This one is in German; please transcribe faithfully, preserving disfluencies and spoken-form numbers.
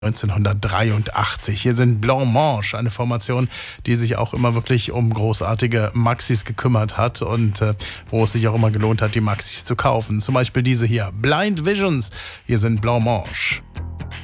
neunzehnhundertdreiundachtzig. Hier sind Blancmange, eine Formation, die sich auch immer wirklich um großartige Maxis gekümmert hat und äh, wo es sich auch immer gelohnt hat, die Maxis zu kaufen. Zum Beispiel diese hier, Blind Visions. Hier sind Blancmange.